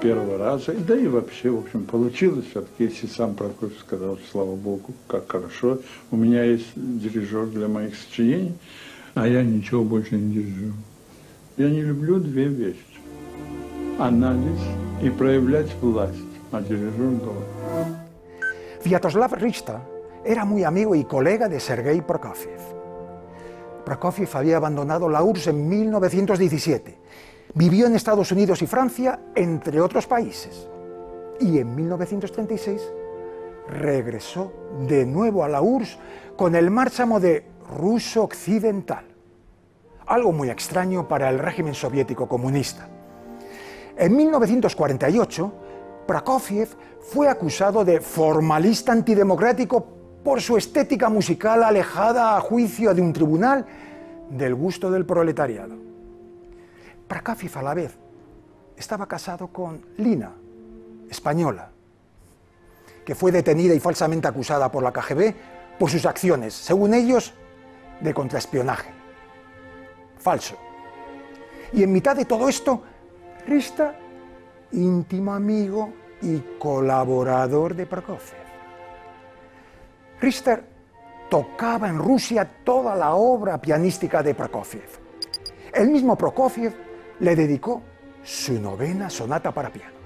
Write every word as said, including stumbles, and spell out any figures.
первого раза. Да и вообще, в общем, получилось все-таки, если сам Прокофьев сказал, слава Богу, как хорошо. У меня есть дирижер для моих сочинений, а я ничего больше не дирижирую. Я не люблю две вещи. Анализ и проявлять власть, а дирижер должен. Sviatoslav Rista era muy amigo y colega de Sergei Prokofiev. Prokofiev había abandonado la U R S S en mil novecientos diecisiete. Vivió en Estados Unidos y Francia, entre otros países. Y en mil novecientos treinta y seis regresó de nuevo a la U R S S con el márchamo de Ruso Occidental. Algo muy extraño para el régimen soviético comunista. En mil novecientos cuarenta y ocho, Prokofiev fue acusado de formalista antidemocrático por su estética musical alejada, a juicio de un tribunal, del gusto del proletariado. Prokofiev, a la vez, estaba casado con Lina, española, que fue detenida y falsamente acusada por la K G B por sus acciones, según ellos, de contraespionaje. Falso. Y en mitad de todo esto, Rista, íntimo amigo y colaborador de Prokofiev. Richter tocaba en Rusia toda la obra pianística de Prokofiev. El mismo Prokofiev le dedicó su novena sonata para piano.